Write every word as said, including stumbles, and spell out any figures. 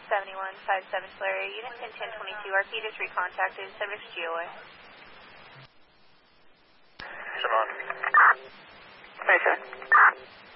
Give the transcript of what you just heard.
seventy-one five seven Tulare, Unit ten ten twenty-two, R P just recontacted, subject G O A. Simone. twenty-seven.